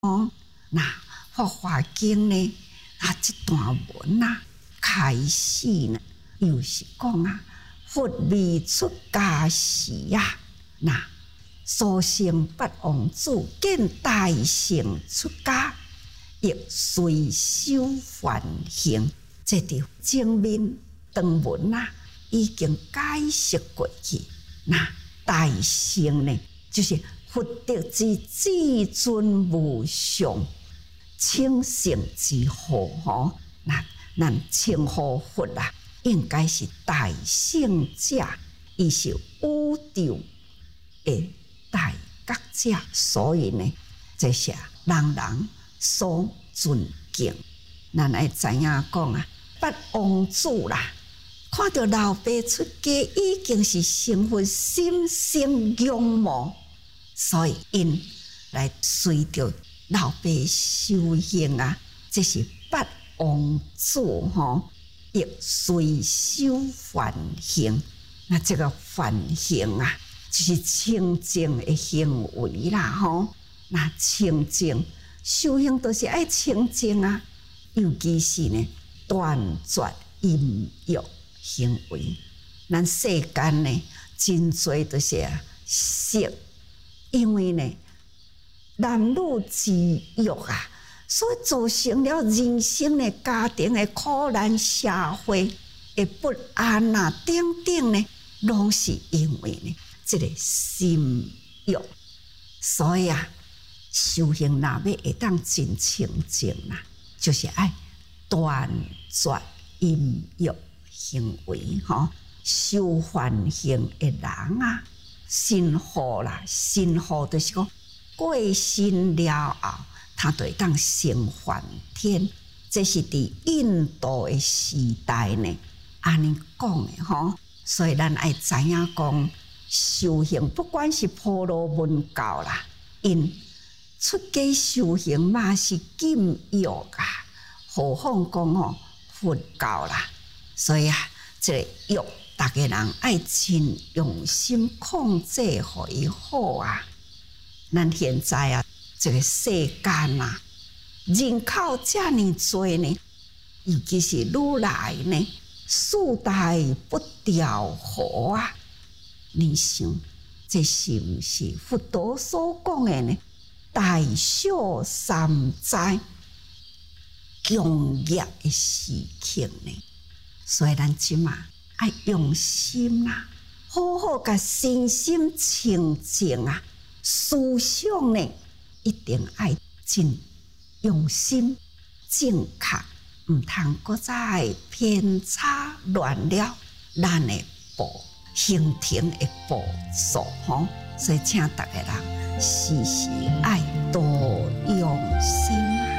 那《法华经》呢，这段文开始呢，又是讲佛未出家时那所生八王子见大乘出家，亦随修梵行。这条正面长文已经解释过去。那大乘呢，就是佛得之至尊无上清净之号那咱称呼佛应该是大圣者，伊是宇宙的大觉者，所以呢，这是人人所尊敬。咱爱知影讲八王子看到老爸出家，已经是成佛心生仰慕，所以因来随着老爸修行这是八王子亦随修梵行。那这个梵行就是清净的行为啦那清净修行都是爱清净尤其是呢断绝淫欲行为。咱世间呢真多都是色，因为呢男女之欲所以造成了人生的家庭的苦难，社会的不安等等呢，拢是因为呢这个心欲。所以修行若要会当真清净就是爱断绝淫欲行为修梵行的人信佛信佛就是讲过身了后，他就会当成梵天。这是伫印度的时代呢，安尼讲的所以咱爱知影讲修行，不管是婆罗门教因出家修行嘛是禁欲何况讲佛教所以这个欲，大家人爱真用心控制，互伊好咱现在这个世间人口这么多呢，尤其是愈来呢世代不调和你想这是不是佛陀所讲的呢？大小三灾强业的时刻呢？所以咱即马爱用心好好甲身心清净思想呢一定爱真用心正确，毋通搁再偏差乱了咱的行程的步数所以请大家人时时爱多用心